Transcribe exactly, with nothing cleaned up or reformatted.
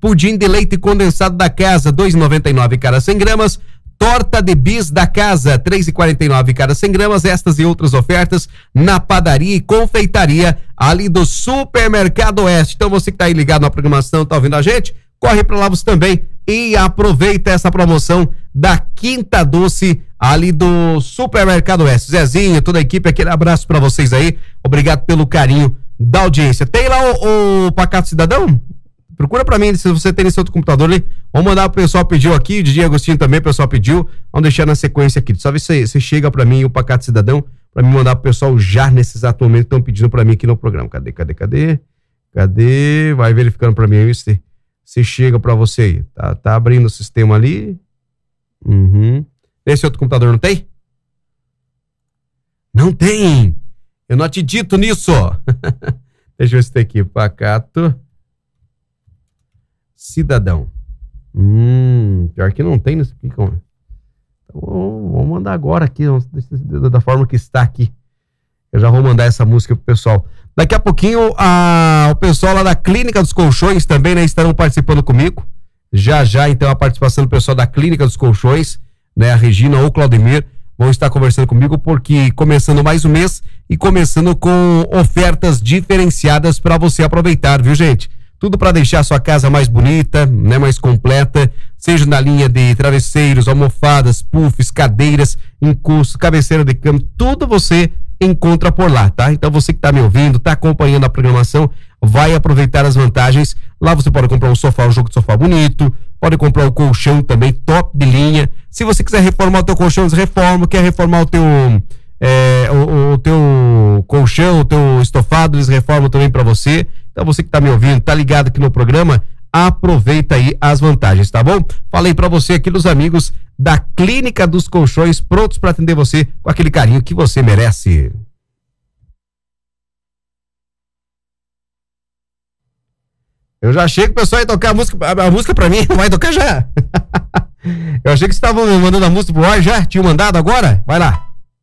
pudim de leite condensado da casa, dois reais e noventa e nove centavos cada cem gramas. Torta de bis da casa, três reais e quarenta e nove centavos cada cem gramas. Estas e outras ofertas na padaria e confeitaria ali do Supermercado Oeste. Então você que tá aí ligado na programação, tá ouvindo a gente, corre pra lá você também e aproveita essa promoção da Quinta Doce ali do Supermercado Oeste. Zezinho, toda a equipe, aquele abraço pra vocês aí. Obrigado pelo carinho da audiência. Tem lá o, o Pacato Cidadão? Procura pra mim, se você tem nesse outro computador ali. Vamos mandar, o pessoal pediu aqui, o D J Agostinho também, o pessoal pediu. Vamos deixar na sequência aqui. Só ver se você chega pra mim, o Pacato Cidadão, pra me mandar pro pessoal já nesse exato momento que estão pedindo pra mim aqui no programa. Cadê, cadê, cadê? Cadê? Vai verificando pra mim aí se, se chega pra você aí. Tá, tá abrindo o sistema ali. Uhum. Esse outro computador não tem? Não tem! Eu não acredito nisso! Deixa eu ver se tem aqui. Pacato Cidadão. Hum, pior que não tem nesse aqui. Então, vamos mandar agora aqui, da forma que está aqui. Eu já vou mandar essa música pro pessoal. Daqui a pouquinho, a, o pessoal lá da Clínica dos Colchões também, né, estarão participando comigo. Já, já, então, a participação do pessoal da Clínica dos Colchões, né, a Regina ou o Claudemir, vão estar conversando comigo, porque começando mais um mês e começando com ofertas diferenciadas para você aproveitar, viu, gente? Tudo para deixar a sua casa mais bonita, né, mais completa, seja na linha de travesseiros, almofadas, puffs, cadeiras, encostos, cabeceira de cama, tudo você encontra por lá, tá? Então você que tá me ouvindo, tá acompanhando a programação, vai aproveitar as vantagens. Lá você pode comprar um sofá, um jogo de sofá bonito, pode comprar um colchão também top de linha. Se você quiser reformar o teu colchão, eles reformam. Quer reformar o teu é, o, o teu colchão, o teu estofado, eles reformam também para você. Então você que tá me ouvindo, tá ligado aqui no programa, aproveita aí as vantagens, tá bom? Falei para você aqui dos amigos da Clínica dos Colchões, prontos para atender você com aquele carinho que você merece. Eu já achei que o pessoal ia tocar a música, a, a música pra mim, vai tocar já. Eu achei que vocês estavam mandando a música pro ar já, tinha mandado agora? Vai lá.